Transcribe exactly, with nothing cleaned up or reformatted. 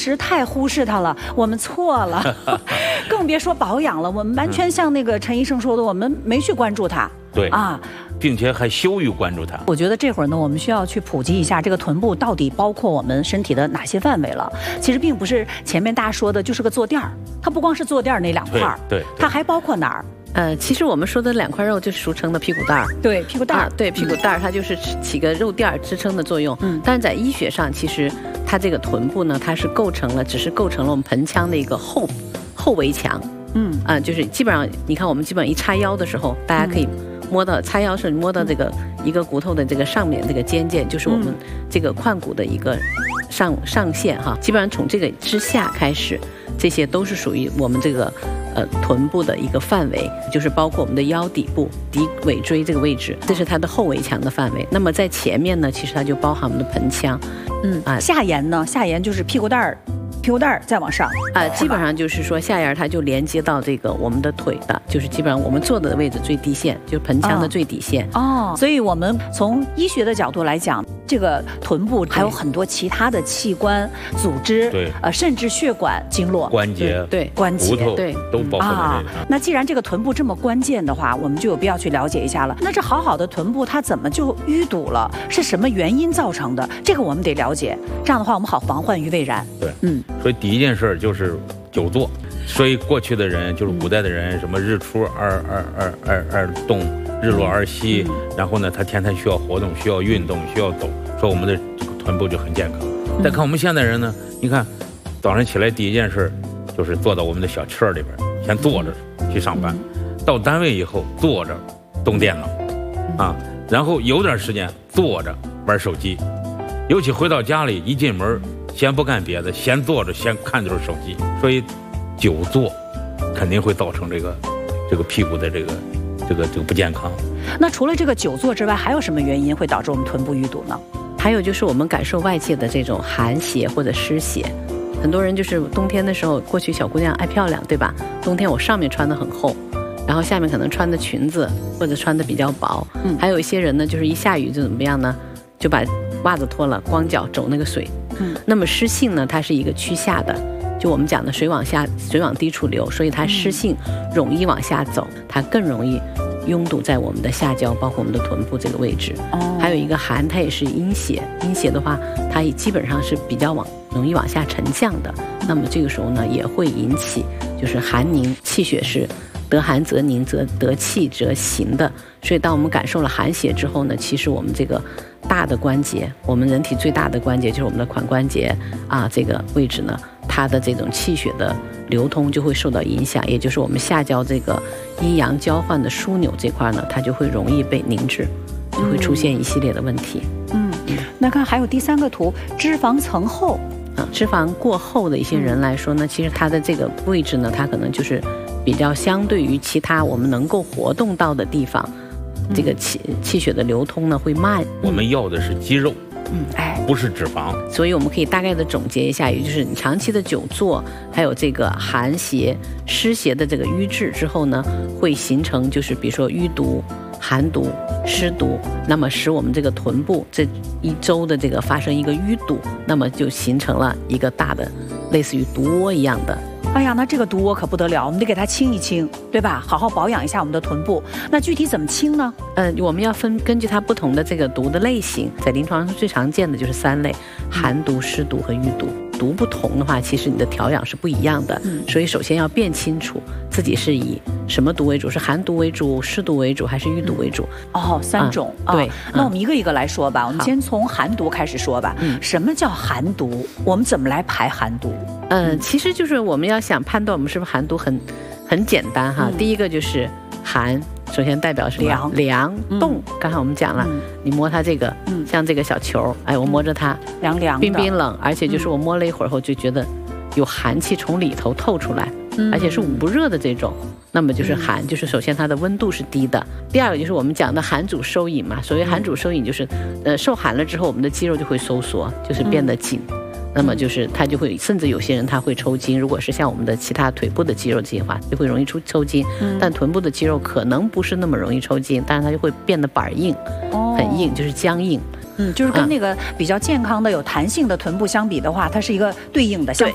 时太忽视它了，我们错了，更别说保养了。我们完全像那个陈医生说的，我们没去关注它。 对啊。 并且还羞于关注它。 我觉得这会儿呢，我们需要去普及一下这个臀部到底包括我们身体的哪些范围了。其实并不是前面大家说的就是个坐垫儿，它不光是坐垫儿那两块儿， 对，对它还包括哪儿？ 呃，其实我们说的两块肉就是俗称的屁股蛋儿。 对，屁股蛋儿、 啊，对，屁股蛋儿它就是起个肉垫儿支撑的作用。嗯，但是在医学上，其实它这个臀部呢，它是构成了，只是构成了我们盆腔的一个后后围墙。嗯，啊、呃，就是基本上你看我们基本上一叉腰的时候，大家可以。嗯摸到叉腰时，摸到这个一个骨头的这个上面这个尖尖，就是我们这个髋骨的一个上上限哈。基本上从这个之下开始，这些都是属于我们这个呃臀部的一个范围，就是包括我们的腰底部、骶尾椎这个位置，这是它的后围墙的范围。那么在前面呢，其实它就包含我们的盆腔。 嗯啊，下沿呢，下沿就是屁股蛋儿。 屁股蛋儿再往上啊、呃，基本上就是说下沿它就连接到这个我们的腿的，就是基本上我们坐的位置最低线，就是盆腔的最底线哦。所以我们从医学的角度来讲，这个臀部还有很多其他的器官、组织， 对， 呃，甚至血管、经络、 关节， 对， 关节， 骨头， 对， 都包括在这里。 那既然这个臀部这么关键的话，我们就有必要去了解一下了。那这好好的臀部它怎么就淤堵了？是什么原因造成的？这个我们得了解。这样的话，我们好防患于未然。 对，嗯，所以第一件事就是久坐。所以过去的人就是古代的人，什么日出而而而而而动，日落而息，嗯、然后呢，他天天需要活动，需要运动，需要走，所以我们的这个臀部就很健康。嗯、再看我们现代人呢，你看，早上起来第一件事就是坐到我们的小车里边，先坐着去上班，嗯、到单位以后坐着动电脑，啊，然后有点时间坐着玩手机，尤其回到家里一进门，先不干别的，先坐着先看就是手机，所以。久坐肯定会造成这个这个屁股的这个这个这个不健康。 那除了这个久坐之外，还有什么原因会导致我们臀部淤堵呢？ 还有就是我们感受外界的这种寒邪或者湿邪。很多人就是冬天的时候，过去小姑娘爱漂亮，对吧？冬天我上面穿的很厚，然后下面可能穿的裙子或者穿的比较薄。嗯，还有一些人呢，就是一下雨就怎么样呢？就把袜子脱了，光脚走那个水。嗯，那么湿性呢，它是一个趋下的。就我们讲的水往下，水往低处流，所以它湿性容易往下走，它更容易拥堵在我们的下焦，包括我们的臀部这个位置。哦，还有一个寒，它也是阴邪，阴邪的话，它也基本上是比较往容易往下沉降的。那么这个时候呢，也会引起就是寒凝，气血是得寒则凝，则得气则行的。所以当我们感受了寒邪之后呢，其实我们这个大的关节，我们人体最大的关节就是我们的髋关节啊，这个位置呢。它的这种气血的流通就会受到影响，也就是我们下焦这个阴阳交换的枢纽这块呢，它就会容易被凝滞，就会出现一系列的问题。 嗯，嗯那看还有第三个图，脂肪层厚啊，脂肪过厚的一些人来说呢，其实它的这个位置呢，它可能就是比较相对于其他我们能够活动到的地方，这个气气血的流通呢会慢。 我们要的是肌肉。 嗯，哎， 不是脂肪， 所以我们可以大概的总结一下，也就是你长期的久坐，还有这个寒邪、湿邪的这个瘀滞之后呢，会形成就是比如说淤堵、寒毒、湿毒，那么使我们这个臀部这一周的这个发生一个淤堵，那么就形成了一个大的类似于毒窝一样的。 哎呀，那这个毒窝可不得了，我们得给它清一清，对吧？好好保养一下我们的臀部。那具体怎么清呢？ 呃，我们要分根据它不同的这个毒的类型，在临床上最常见的就是三类：寒毒、湿毒和淤毒。毒不同的话，其实你的调养是不一样的。嗯，所以首先要辨清楚自己是以什么毒为主，是寒毒为主、湿毒为主还是淤毒为主？ 嗯、哦，三种。 嗯、对、 哦，那我们一个一个来说吧。嗯、我们先从寒毒开始说吧。嗯，什么叫寒毒？我们怎么来排寒毒？ 呃，其实就是我们要想判断我们是不是寒毒很，很简单哈。嗯、第一个就是寒。首先代表什么？ 凉、 凉、冻。嗯、刚才我们讲了，嗯、你摸它这个，嗯、像这个小球，哎，我摸着它， 凉凉、 冰冰冷，而且就是我摸了一会儿后就觉得有寒气从里头透出来，嗯、而且是捂不热的这种，那么就是寒，嗯、就是首先它的温度是低的。第二个就是我们讲的寒主收引嘛，所谓寒主收引就是，呃，受寒了之后，我们的肌肉就会收缩，就是变得紧。嗯那么就是它就会，甚至有些人他会抽筋。如果是像我们的其他腿部的肌肉这些话，就会容易出抽筋。嗯、但臀部的肌肉可能不是那么容易抽筋，但是它就会变得板硬，哦、很硬，就是僵硬。 嗯，就是跟那个比较健康的、有弹性的臀部相比的话，它是一个对应的。 对。